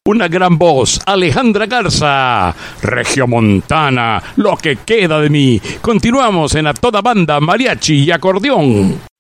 Una gran voz, Alejandra Garza. Regiomontana, lo que queda de mí. Continuamos en A Toda Banda, mariachi y acordeón.